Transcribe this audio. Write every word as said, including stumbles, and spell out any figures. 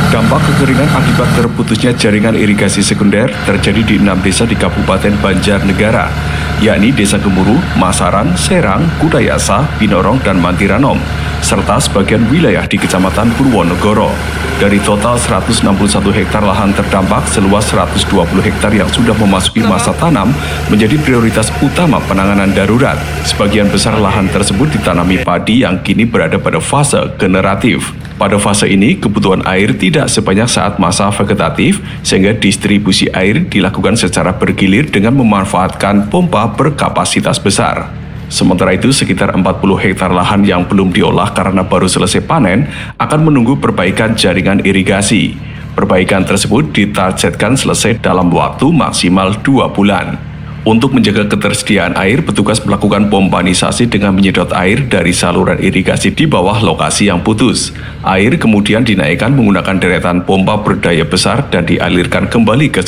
Dampak kekeringan akibat terputusnya jaringan irigasi sekunder terjadi di enam desa di Kabupaten Banjarnegara, yakni Desa Gemuruh, Masaran, Serang, Kudayasa, Binorong, dan Mantiranom, serta sebagian wilayah di Kecamatan Purwonegoro. Dari total seratus enam puluh satu hektar lahan terdampak, seluas seratus dua puluh hektar yang sudah memasuki masa tanam menjadi prioritas utama penanganan darurat. Sebagian besar lahan tersebut ditanami padi yang kini berada pada fase generatif. Pada fase ini, kebutuhan air tidak sebanyak saat masa vegetatif, sehingga distribusi air dilakukan secara bergilir dengan memanfaatkan pompa berkapasitas besar. Sementara itu, sekitar empat puluh hektar lahan yang belum diolah karena baru selesai panen akan menunggu perbaikan jaringan irigasi. Perbaikan tersebut ditargetkan selesai dalam waktu maksimal dua bulan. Untuk menjaga ketersediaan air, petugas melakukan pompanisasi dengan menyedot air dari saluran irigasi di bawah lokasi yang putus. Air kemudian dinaikkan menggunakan deretan pompa berdaya besar dan dialirkan kembali ke